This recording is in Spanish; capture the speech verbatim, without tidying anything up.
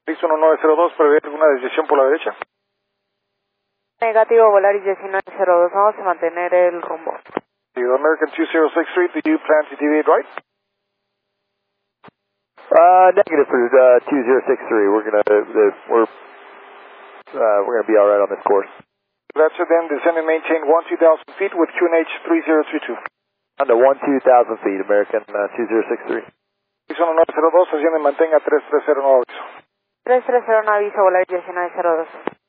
seis uno nueve cero dos, ¿prevé alguna desviación por la derecha? Negativo, Volaris diecinueve cero dos, vamos a mantener el rumbo. American two zero six three, do you plan to deviate right? Uh, negative for uh, two zero six three. We're gonna uh, we're uh, we're gonna be all right on this course. That's it then. Descend and maintain one two thousand feet with Q N H three zero three two. Under one two thousand feet, American uh, two zero six three. seis uno nueve cero dos, asciende y mantenga tres tres cero, no aviso. tres tres cero, no aviso, Volaris diecinueve cero dos.